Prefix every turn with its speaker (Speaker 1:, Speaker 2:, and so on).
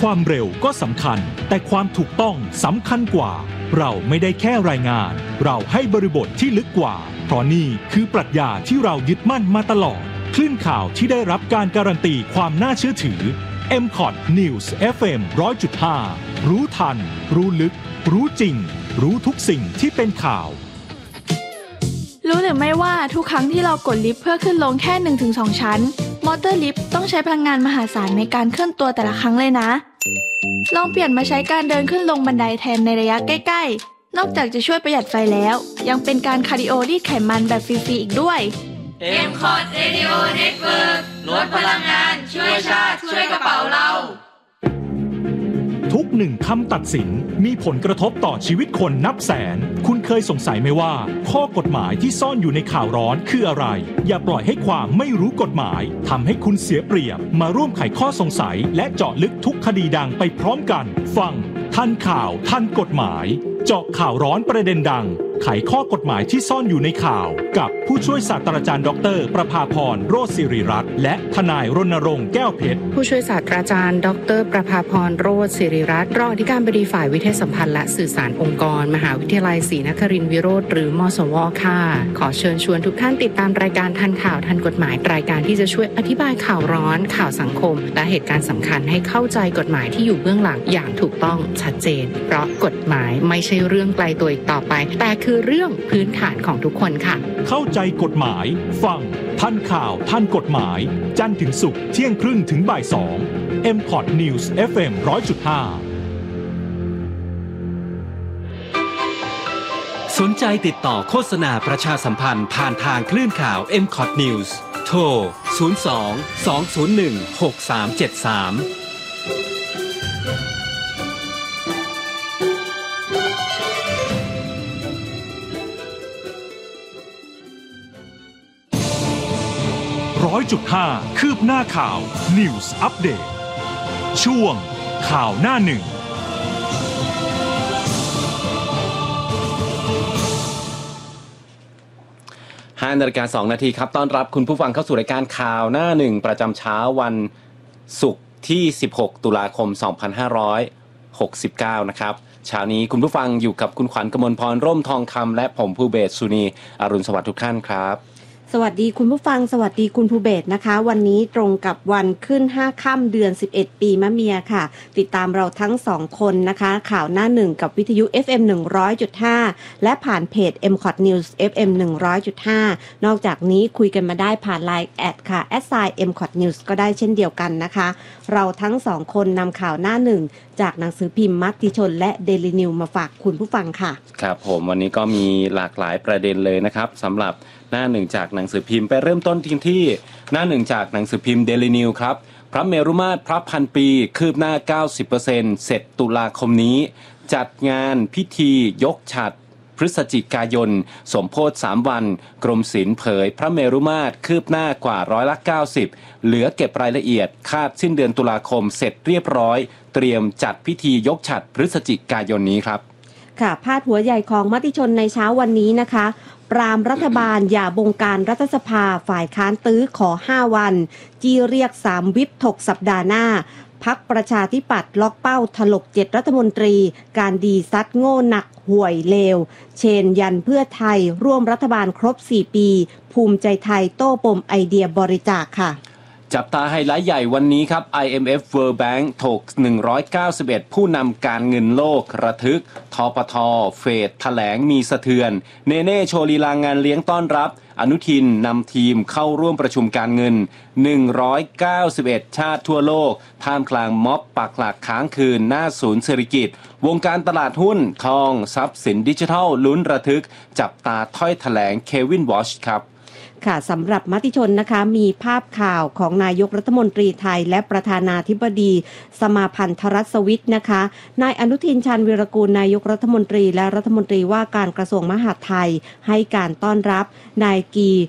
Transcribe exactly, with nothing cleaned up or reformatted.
Speaker 1: ความเร็วก็สำคัญแต่ความถูกต้องสำคัญกว่าเราไม่ได้แค่รายงานเราให้บริบทที่ลึกกว่าเพราะนี่คือปรัชญาที่เรายึดมั่นมาตลอดคลื่นข่าวที่ได้รับการการันตีความน่าเชื่อถือ เอ็ม คอท News เอฟ เอ็ม หนึ่งร้อยจุดห้า รู้ทันรู้ลึกรู้จริงรู้ทุกสิ่งที่เป็นข่าว
Speaker 2: รู้หรือไม่ว่าทุกครั้งที่เรากดลิฟต์เพื่อขึ้นลงแค่ หนึ่งถึงสอง ชั้นมอเตอร์ลิฟต์ต้องใช้พลังงานมหาศาลในการเคลื่อนตัวแต่ละครั้งเลยนะลองเปลี่ยนมาใช้การเดินขึ้นลงบันไดแทนในระยะใกล้ๆนอกจากจะช่วยประหยัดไฟแล้วยังเป็นการคาร์ดิโอรีดไขมันแบบฟรีๆอีกด้วย
Speaker 3: เอ็ม คอท Radio Network ลดพลังงานช่วยชาติช่วยกระเป๋าเรา
Speaker 1: ทุกหนึ่งคำตัดสินมีผลกระทบต่อชีวิตคนนับแสนคุณเคยสงสัยไหมว่าข้อกฎหมายที่ซ่อนอยู่ในข่าวร้อนคืออะไรอย่าปล่อยให้ความไม่รู้กฎหมายทำให้คุณเสียเปรียบมาร่วมไขข้อสงสัยและเจาะลึกทุกคดีดังไปพร้อมกันฟังทันข่าวทันกฎหมายเจาะข่าวร้อนประเด็นดังไขข้อกฎหมายที่ซ่อนอยู่ในข่าวกับผู้ช่วยศาสตราจารย์ดรประภาพรโรจน์ศิริรัตน์และทนายรณรงค์แก้วเพชร
Speaker 4: ผู้ช่วยศาสตราจารย์ดรประภาพรโรจน์ศิริรัตน์รองอธิการบดีฝ่ายวิทยาสัมพันธ์และสื่อสารองค์กรมหาวิทยาลัยศรีนครินทร์วิโรธหรือมสวค่ะขอเชิญชวนทุกท่านติดตามรายการทันข่าวทันกฎหมายรายการที่จะช่วยอธิบายข่าวร้อนข่าวสังคมและเหตุการณ์สำคัญให้เข้าใจกฎหมายที่อยู่เบื้องหลังอย่างถูกต้องชัดเจนเพราะกฎหมายไม่ใช่เรื่องไกลตัวอีกต่อไปแต่คือเรื่องพื้นฐานของทุกคนค่ะ
Speaker 1: เข้าใจกฎหมายฟังทันข่าวทันกฎหมายจันทร์ถึงศุกร์เที่ยงครึ่งถึงบ่ายสอง เอ็ม คอท News เอฟ เอ็ม หนึ่งร้อยจุดห้า
Speaker 5: สนใจติดต่อโฆษณาประชาสัมพันธ์ผ่านทางคลื่นข่าว เอ็ม คอท News โทรศูนย์ สอง สอง ศูนย์ หนึ่ง หก สาม เจ็ด สาม
Speaker 1: ร้อยจุดห้าคืบหน้าข่าว News Update ช่วงข่าวหน้าหนึ่ง
Speaker 6: ห้านาฬิกาสองนาทีครับต้อนรับคุณผู้ฟังเข้าสู่รายการข่าวหน้าหนึ่งประจำเช้าวันศุกร์ที่สิบหกตุลาคมสองพันห้าร้อยหกสิบเก้านะครับเช้านี้คุณผู้ฟังอยู่กับคุณขวัญกมลพรร่มทองคำและผมภูเบศสุนีอรุณสวัสดิ์ทุกท่านครับ
Speaker 7: สวัสดีคุณผู้ฟังสวัสดีคุณภูเบศนะคะวันนี้ตรงกับวันขึ้นห้าค่ำเดือนสิบเอ็ดปีมะเมียค่ะติดตามเราทั้งสองคนนะคะข่าวหน้าหนึ่งกับวิทยุ เอฟ เอ็ม หนึ่งร้อยจุดห้า และผ่านเพจ เอ็ม คอท News เอฟ เอ็ม หนึ่งร้อยจุดห้า นอกจากนี้คุยกันมาได้ผ่าน ไลน์ แอดค่ะ แอท ไซน์ เอ็ม คอท News ก็ได้เช่นเดียวกันนะคะเราทั้งสองคนนำข่าวหน้าหนึ่งจากหนังสือพิมพ์มติชนและ Daily News มาฝากคุณผู้ฟังค่ะ
Speaker 6: ครับผมวันนี้ก็มีหลากหลายประเด็นเลยนะครับสำหรับหน้าหนึ่งจากหนังสือพิมพ์ไปเริ่มต้นที่ที่หน้าหนึ่งจากหนังสือพิมพ์ Daily News ครับพระเมรุมาตรพระพันปีคืบหน้า เก้าสิบเปอร์เซ็นต์ เสร็จตุลาคมนี้จัดงานพิธียกฉัตรพฤศจิกายนสมโภชสามวันกรมศิลป์เผยพระเมรุมาตรคืบหน้ากว่าร้อยละเก้าสิบเหลือเก็บรายละเอียดคาดสิ้นเดือนตุลาคมเสร็จเรียบร้อยเตรียมจัดพิธียกฉัตรพฤศจิกายนนี้ครับ
Speaker 7: ค่ะพาดหัวใหญ่ของมติชนในเช้าวันนี้นะคะปรามรัฐบาลอย่าบงการรัฐสภาฝ่ายค้านตื้อขอห้าวันจี้เรียกสามวิปถกสัปดาห์หน้าพรรคประชาธิปัตย์ล็อกเป้าถลกเจ็ดรัฐมนตรีการดีซัดโง่หนักห่วยเลวเชนยันเพื่อไทยร่วมรัฐบาลครบสี่ปีภูมิใจไทยโต้ปมไอเดียบริจาคค่ะ
Speaker 6: จับตาไฮไลท์ใหญ่วันนี้ครับ ไอ เอ็ม เอฟ World Bank ถกหนึ่งร้อยเก้าสิบเอ็ดผู้นำการเงินโลกระทึกทปทเฟดแถลงมีสะเทือนเนเน่โชว์ลีลางานเลี้ยงต้อนรับอนุทินนำทีมเข้าร่วมประชุมการเงินหนึ่งร้อยเก้าสิบเอ็ดชาติทั่วโลกท่ามกลางม็อบปักหลักค้างคืนหน้าศูนย์เศรษฐกิจวงการตลาดหุ้นทองทรัพย์สินดิจิทัลลุ้นระทึกจับตาถ้อยแถลงเควินวอชครับ
Speaker 7: ค่ะสำหรับมติชนนะคะมีภาพข่าวของนายกรัฐมนตรีไทยและประธานาธิบดีสมาพันธรัฐสวิสนะคะนายอนุทินชาญวีรกูลนายกรัฐมนตรีและรัฐมนตรีว่าการกระทรวงมหาดไทยให้การต้อนรับนายกี